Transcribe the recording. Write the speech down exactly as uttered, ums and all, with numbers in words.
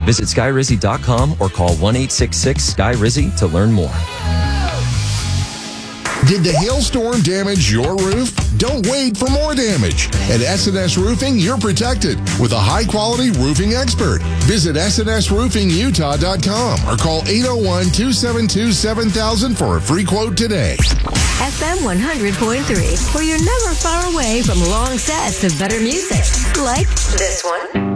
Visit skyrizzy dot com or call one eight six six sky rizzy to learn more. Did the hailstorm damage your roof? Don't wait for more damage. At S and S Roofing, you're protected with a high-quality roofing expert. Visit S and S roofing utah dot com or call eight oh one, two seven two, seven thousand for a free quote today. F M one hundred point three, where you're never far away from long sets of better music, like this one.